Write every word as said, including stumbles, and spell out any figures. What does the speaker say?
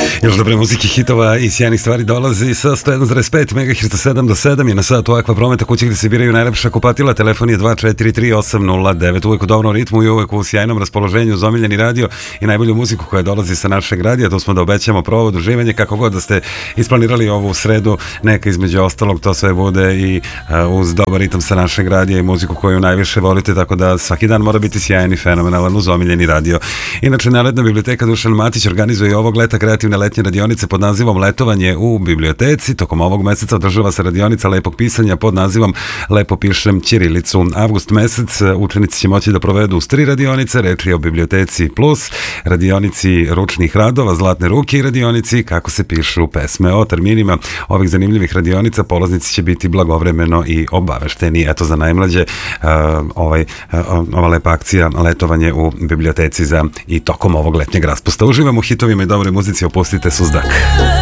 Još dobre muzike, hitova i sjajnih stvari dolazi sa sto jedan zarez pet megaherca sedam do sedam je na satu Akva Prometa, kući gde se biraju najlepša kupatila. Telefon je dva četiri tri osam nula devet. Uvek u dobrom ritmu i uvek u sjajnom raspoloženju uz omiljeni radio i najbolju muziku koja dolazi sa našeg radija. Tu smo da obećamo provod, uživanje, kako god da ste isplanirali ovu sredu, neka između ostalog to sve bude i uh, uz dobar ritam sa našeg radija i muziku koju najviše volite, tako da svaki dan mora biti sjajan i fenomenalan uz omiljeni radio. Inače, Narodna biblioteka Dušan Matić organizuje i ovog leta kreativne letnje radionice pod nazivom Letovanje u biblioteci. Tokom ovog meseca održava se radionica lepog pisanja pod nazivom Lepo pišem ćirilicu. Avgust mesec učenici će moći da provedu uz tri radionice, reč je o biblioteci plus, radionici ručnih radova, zlatne ruke i radionici kako se pišu pesme. O terminima ovih zanimljivih radionica polaznici će biti blagovremeno i obavešteni. Eto, za najmlađe uh, ovaj, uh, ova lepa akcija Letovanje u biblioteci za i tokom ovog letnjeg raspusta. Uživamo u hitovima i dobroj muzici, opustite suzdak.